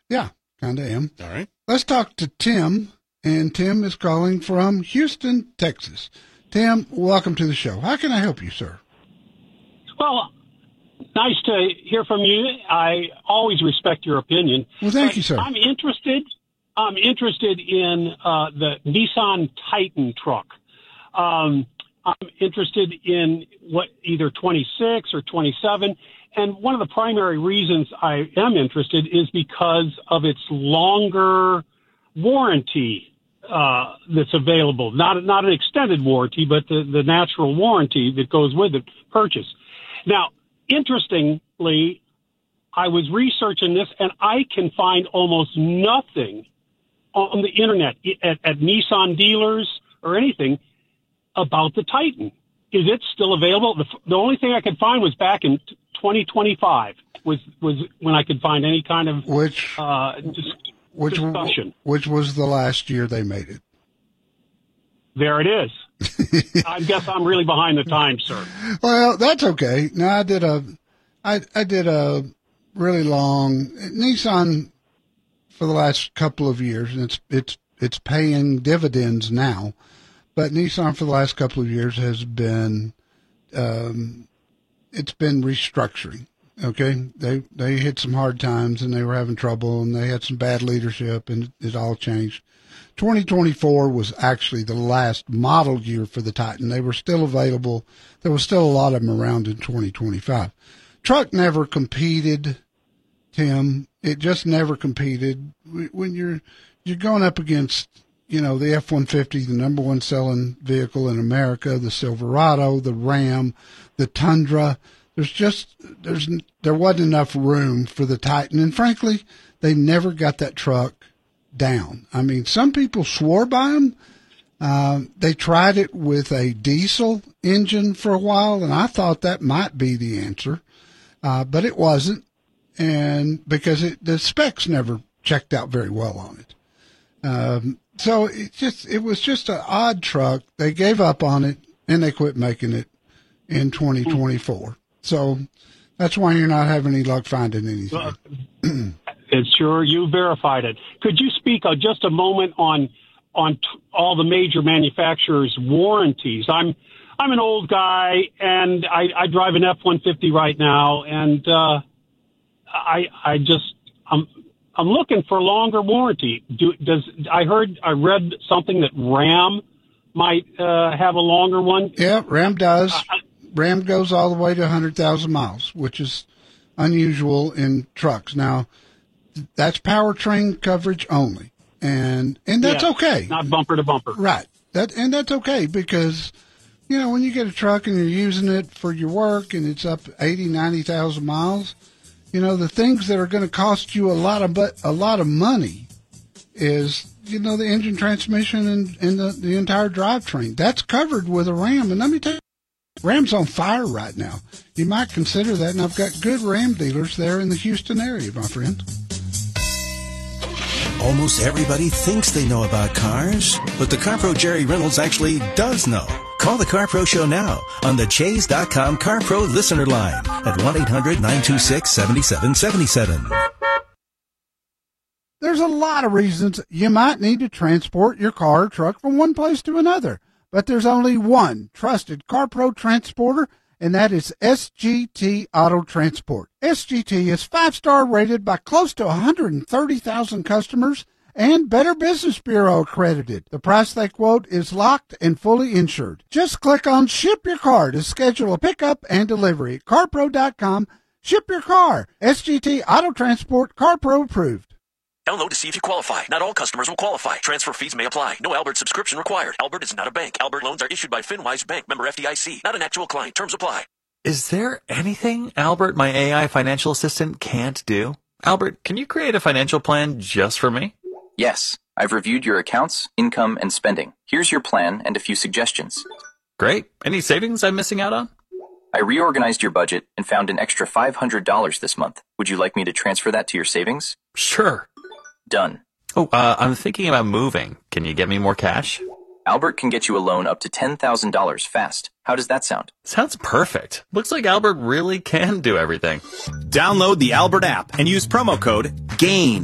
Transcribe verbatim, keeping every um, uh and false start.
Yeah, kind of am. All right. Let's talk to Tim, and Tim is calling from Houston, Texas. Tim, welcome to the show. How can I help you, sir? Well, nice to hear from you. I always respect your opinion. Well, thank but you, sir. I'm interested. I'm interested in uh, the Nissan Titan truck. Um, I'm interested in what either twenty-six or twenty-seven. And one of the primary reasons I am interested is because of its longer warranty uh, that's available. Not not an extended warranty, but the, the natural warranty that goes with the purchase. Now, interestingly, I was researching this, and I can find almost nothing on the internet at, at Nissan dealers or anything about the Titan. Is it still available? The, the only thing I could find was back in twenty twenty-five was, was when I could find any kind of which, uh, dis- which, discussion. Which was the last year they made it. There it is. I guess I'm really behind the times, sir. Well, that's okay. No, I did a, I, I did a really long Nissan for the last couple of years, and it's it's it's paying dividends now. But Nissan for the last couple of years has been, um, it's been restructuring. Okay, they they hit some hard times and they were having trouble and they had some bad leadership and it all changed. twenty twenty-four was actually the last model year for the Titan. They were still available. There was still a lot of them around in twenty twenty-five. Truck never competed, Tim. It just never competed. When you're you're going up against, you know, the F one fifty, the number one selling vehicle in America, the Silverado, the Ram, the Tundra. There's just there's there wasn't enough room for the Titan, and frankly, they never got that truck down. I mean, some people swore by them. Um, they tried it with a diesel engine for a while, and I thought that might be the answer, uh, but it wasn't, and because it, the specs never checked out very well on it. Um, so it just it was just an odd truck. They gave up on it, and they quit making it in twenty twenty-four. So that's why you're not having any luck finding anything. Well, it's sure you verified it. Could you speak uh, just a moment on on t- all the major manufacturers' warranties? I'm I'm an old guy, and I, I drive an F one fifty right now, and uh, I I just I'm I'm looking for longer warranty. Do, does I heard I read something that Ram might uh, have a longer one? Yeah, Ram does. I, Ram goes all the way to one hundred thousand miles, which is unusual in trucks. Now, that's powertrain coverage only, and and that's yeah, okay. Not bumper to bumper. Right. That and that's okay because, you know, when you get a truck and you're using it for your work and it's up eighty, ninety thousand miles, you know, the things that are going to cost you a lot of but a lot of money is, you know, the engine, transmission, and, and the, the entire drivetrain. That's covered with a Ram. And let me tell you, Ram's on fire right now. You might consider that, and I've got good Ram dealers there in the Houston area, my friend. Almost everybody thinks they know about cars, but the CarPro Jerry Reynolds actually does know. Call the CarPro Show now on the Chase dot com CarPro listener line at one eight hundred nine two six seven seven seven seven. There's a lot of reasons you might need to transport your car or truck from one place to another. But there's only one trusted CarPro transporter, and that is S G T Auto Transport. S G T is five-star rated by close to one hundred thirty thousand customers and Better Business Bureau accredited. The price they quote is locked and fully insured. Just click on Ship Your Car to schedule a pickup and delivery. CarPro dot com. Ship your car. S G T Auto Transport, CarPro approved. Download to see if you qualify. Not all customers will qualify. Transfer fees may apply. No Albert subscription required. Albert is not a bank. Albert loans are issued by FinWise Bank, member F D I C. Not an actual client. Terms apply. Is there anything Albert, my A I financial assistant, can't do? Albert, can you create a financial plan just for me? Yes. I've reviewed your accounts, income, and spending. Here's your plan and a few suggestions. Great. Any savings I'm missing out on? I reorganized your budget and found an extra five hundred dollars this month. Would you like me to transfer that to your savings? Sure. Done. Oh, uh, I'm thinking about moving. Can you get me more cash? Albert can get you a loan up to ten thousand dollars fast. How does that sound? Sounds perfect. Looks like Albert really can do everything. Download the Albert app and use promo code GAIN